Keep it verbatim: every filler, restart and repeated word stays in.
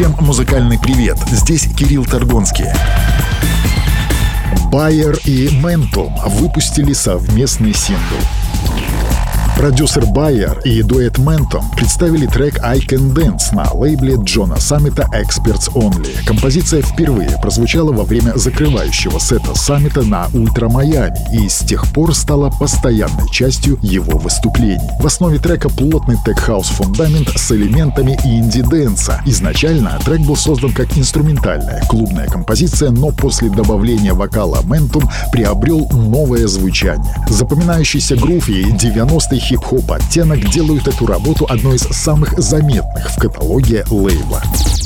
Всем музыкальный привет, здесь Кирилл Торгонский. Bayer и Mentum выпустили совместный сингл. Продюсер Bayer и дуэт Mentum представили трек «I Can Dance» на лейбле Джона Саммита Experts Only. Композиция впервые прозвучала во время закрывающего сета Саммита на Ультра Майами и с тех пор стала постоянной частью его выступлений. В основе трека плотный тех-хаус фундамент с элементами инди-дэнса. Изначально трек был создан как инструментальная клубная композиция, но после добавления вокала Mentum приобрел новое звучание. Запоминающийся грув и девяностый хип-хоп оттенок делают эту работу одной из самых заметных в каталоге лейбла.